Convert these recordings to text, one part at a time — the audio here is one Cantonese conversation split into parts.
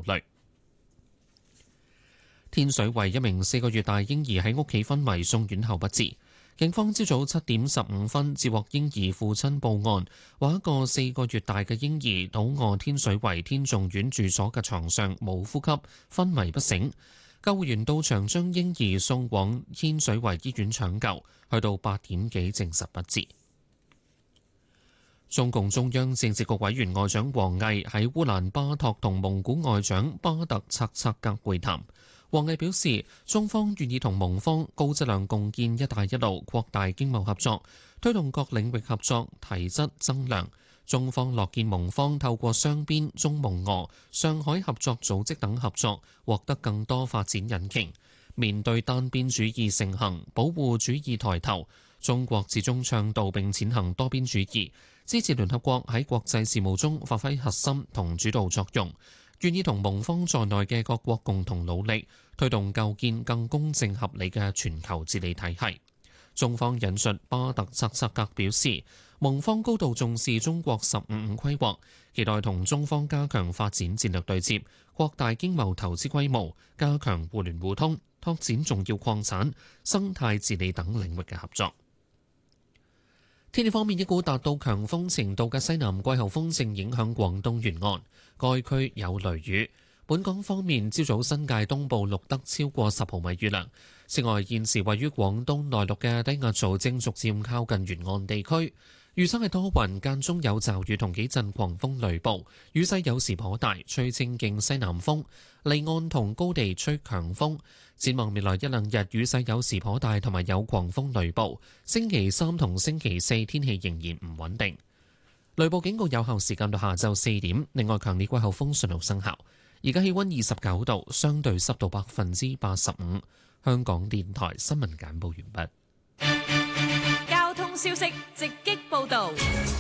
考慮。天水圍一名4個月大嬰兒喺屋企昏迷送院後不治，警方朝早7點15分接獲嬰兒父親報案，話一個4個月大嘅嬰兒倒卧天水圍天頌苑住所嘅床上冇呼吸，昏迷不醒。救護員到場將嬰兒送往天水圍醫院搶救，去到8點幾證實不治。中共中央政治局委員外長王毅喺烏蘭巴托同蒙古外長巴特察薩格會談。王毅表示，中方願意同蒙方高質量共建「一帶一路」，擴大經貿合作，推動各領域合作提質增量。中方樂見蒙方透過雙邊、中蒙俄、上海合作組織等合作，獲得更多發展引擎。面對單邊主義盛行、保護主義抬頭，中國始終倡導並踐行多邊主義，支持聯合國喺國際事務中發揮核心同主導作用。願意同蒙方在內嘅各國共同努力，推動構建更公正合理嘅全球治理體系。中方引述巴特薩薩格表示，蒙方高度重視中國15+5規劃，期待同中方加強發展戰略對接，擴大經貿投資規模，加強互聯互通，拓展重要礦產、生態治理等領域嘅合作。天氣方面，一股達到強風程度嘅西南季候風正影響廣東沿岸，該區有雷雨。本港方面，朝早新界東部錄得超過10毫米雨量。此外，現時位於廣東內陸嘅低壓槽正逐漸靠近沿岸地區，預測係多雲，間中有驟雨同幾陣狂風雷暴，雨勢有時頗大，吹清勁西南風，離岸同高地吹強風。展望未來一兩日，雨勢有時頗大，同埋有狂風雷暴。星期三同星期四天氣仍然唔穩定。雷暴警告有效時間到下晝4點。另外，強烈季候風信號生效。而家氣溫29度，相對濕度85%。香港電台新聞簡報完畢。交通消息直擊報導。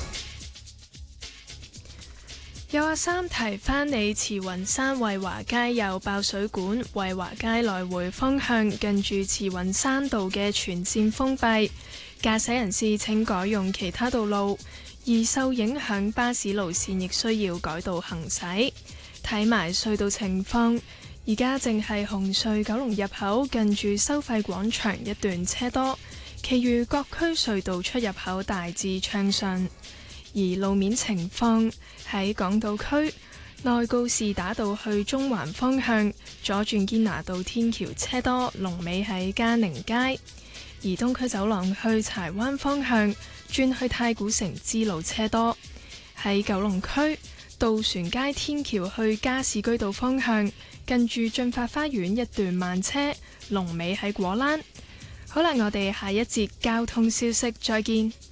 有阿三提翻你，慈雲山惠華街有爆水管，惠華街來回方向近住慈雲山道嘅全線封閉，駕駛人士請改用其他道路，而受影響巴士路線亦需要改道行駛。睇埋隧道情況，而家正係紅隧九龍入口近住收費廣場一段車多，其餘各區隧道出入口大致暢順。而路面情況喺港島區內告士打道去中環方向左轉堅拿道天橋車多，龍尾喺嘉寧街；而東區走廊去柴灣方向轉去太古城支路車多。喺九龍區渡船街天橋去加士居道方向近住駿發花園一段慢車，龍尾喺果欄。好啦，我哋下一節交通消息再見。